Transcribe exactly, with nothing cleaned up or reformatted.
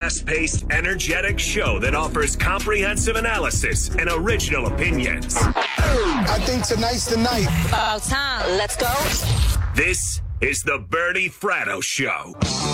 fast-paced, energetic show that offers comprehensive analysis and original opinions. I think tonight's the night. About time. Let's go. This is the Bernie Fratto Show.